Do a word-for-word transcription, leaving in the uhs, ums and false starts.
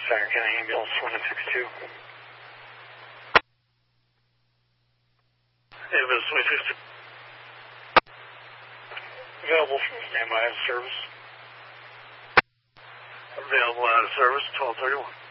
Sanger County Ambulance one nine six two. Ambulance one nine six two. Available from standby out of service. Available out of service, twelve thirty-one.